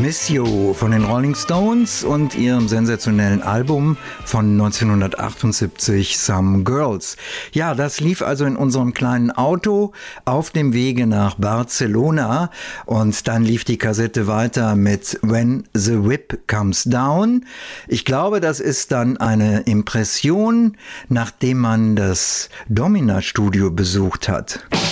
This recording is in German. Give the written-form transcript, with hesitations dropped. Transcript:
Miss You von den Rolling Stones und ihrem sensationellen Album von 1978 Some Girls. Ja, das lief also in unserem kleinen Auto auf dem Wege nach Barcelona und dann lief die Kassette weiter mit When the Whip Comes Down. Ich glaube, das ist dann eine Impression, nachdem man das Domina-Studio besucht hat.